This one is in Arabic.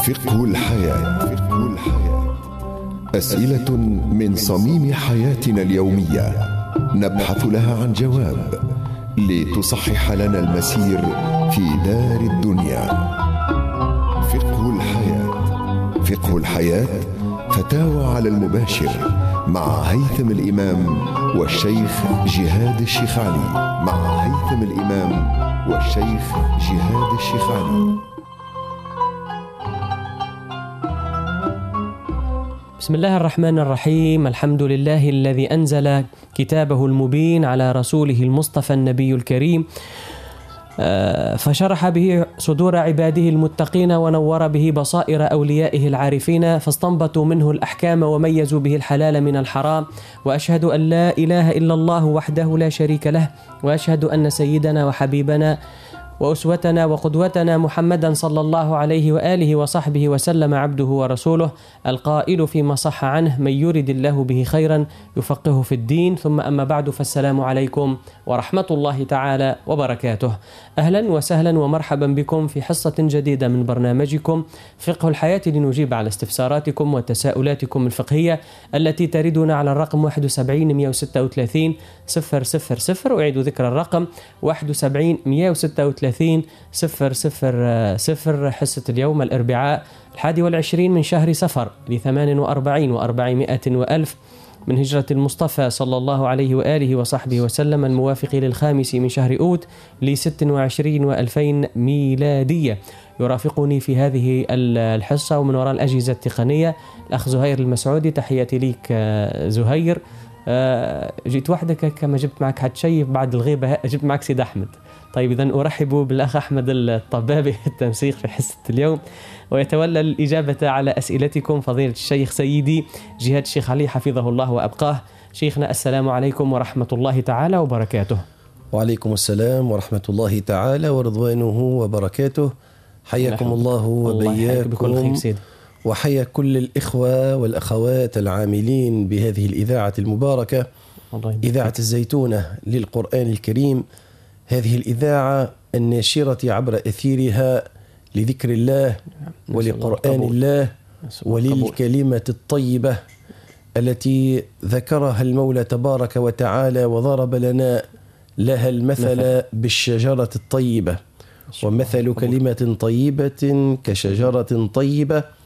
فقه الحياة. أسئلة من صميم حياتنا اليومية نبحث لها عن جواب لتصحح لنا المسير في دار الدنيا. فقه الحياة فتاوى على المباشر مع هيثم الإمام والشيخ جهاد الشيخ علي. بسم الله الرحمن الرحيم. الحمد لله الذي أنزل كتابه المبين على رسوله المصطفى النبي الكريم، فشرح به صدور عباده المتقين ونور به بصائر أوليائه العارفين، فاستنبطوا منه الأحكام وميزوا به الحلال من الحرام. وأشهد أن لا إله إلا الله وحده لا شريك له، وأشهد أن سيدنا وحبيبنا وأسوتنا وقدوتنا محمدا صلى الله عليه وآله وصحبه وسلم عبده ورسوله، القائل فيما صح عنه: من يرد الله به خيرا يفقهه في الدين. ثم أما بعد، فالسلام عليكم ورحمة الله تعالى وبركاته. أهلا وسهلا ومرحبا بكم في حصة جديدة من برنامجكم فقه الحياة، لنجيب على استفساراتكم وتساؤلاتكم الفقهية التي تردنا على الرقم 71 136 000. أعيد ذكر الرقم 71 136 000. حصة اليوم الأربعاء 21 من شهر صفر ل48 و400 وألف من هجرة المصطفى صلى الله عليه وآله وصحبه وسلم، الموافق للخامس من شهر أوت ل26 و2000 ميلادية. يرافقني في هذه الحصة ومن وراء الأجهزة التقنية الأخ زهير المسعودي. تحياتي ليك زهير. جيت وحدك كما جبت معك حد شيء بعد الغيبة، جبت معك سيد أحمد. طيب إذن أرحب بالأخ أحمد الطبابي في التنسيق في حصة اليوم، ويتولى الإجابة على أسئلتكم فضيلة الشيخ سيدي جهاد الشيخ علي حفظه الله وأبقاه. شيخنا السلام عليكم ورحمة الله تعالى وبركاته. وعليكم السلام ورحمة الله تعالى ورضوانه وبركاته. حياكم الله وبياكم، وحيا كل الإخوة والأخوات العاملين بهذه الإذاعة المباركة، إذاعة الزيتونة للقرآن الكريم، هذه الإذاعة الناشرة عبر أثيرها لذكر الله ولقرآن الله وللكلمة الطيبة التي ذكرها المولى تبارك وتعالى وضرب لنا لها المثل بالشجرة الطيبة. ومثل كلمة طيبة كشجرة طيبة